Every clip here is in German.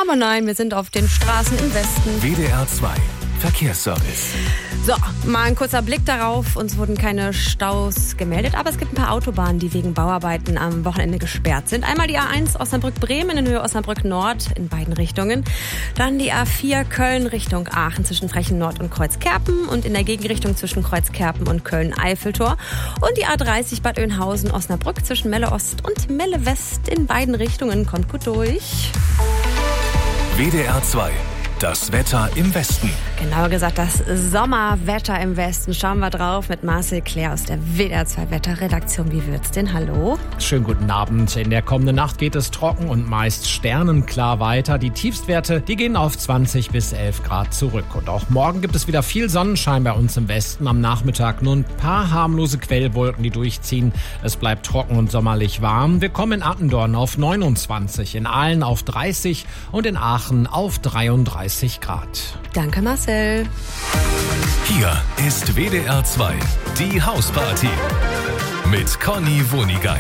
Aber nein, wir sind auf den Straßen im Westen. WDR 2 Verkehrsservice. So, mal ein kurzer Blick darauf. Uns wurden keine Staus gemeldet, aber es gibt ein paar Autobahnen, die wegen Bauarbeiten am Wochenende gesperrt sind. Einmal die A1 Osnabrück-Bremen in Höhe Osnabrück-Nord in beiden Richtungen. Dann die A4 Köln Richtung Aachen zwischen Frechen-Nord und Kreuzkerpen und in der Gegenrichtung zwischen Kreuzkerpen und Köln-Eiffeltor. Und die A30 Bad Oeynhausen-Osnabrück zwischen Melle Ost und Melle West in beiden Richtungen. Kommt gut durch. WDR 2. Das Wetter im Westen. Genauer gesagt, das Sommerwetter im Westen. Schauen wir drauf mit Marcel Claire aus der WDR 2 Wetterredaktion. Wie wird's denn? Hallo? Schönen guten Abend. In der kommenden Nacht geht es trocken und meist sternenklar weiter. Die Tiefstwerte, die gehen auf 20 bis 11 Grad zurück. Und auch morgen gibt es wieder viel Sonnenschein bei uns im Westen. Am Nachmittag nur ein paar harmlose Quellwolken, die durchziehen. Es bleibt trocken und sommerlich warm. Wir kommen in Attendorn auf 29, in Aalen auf 30 und in Aachen auf 33 Grad. Danke, Marcel. Hier ist WDR 2, die Hausparty mit Conny Wonigkeit.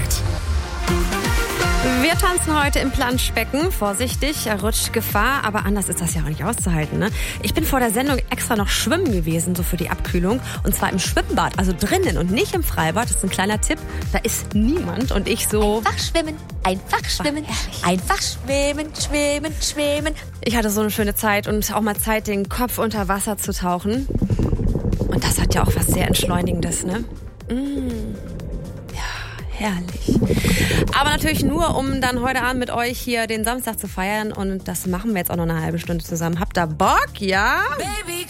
Wir tanzen heute im Planschbecken. Vorsichtig, rutscht Gefahr, aber anders ist das ja auch nicht auszuhalten, ne? Ich bin vor der Sendung extra noch schwimmen gewesen, so für die Abkühlung. Und zwar im Schwimmbad, also drinnen und nicht im Freibad. Das ist ein kleiner Tipp. Da ist niemand und ich so... Einfach schwimmen, einfach schwimmen, schwimmen, schwimmen. Ich hatte so eine schöne Zeit und auch mal Zeit, den Kopf unter Wasser zu tauchen. Und das hat ja auch was sehr Entschleunigendes, ne? Herrlich. Aber natürlich nur, um dann heute Abend mit euch hier den Samstag zu feiern. Und das machen wir jetzt auch noch eine halbe Stunde zusammen. Habt ihr Bock? Ja? Baby,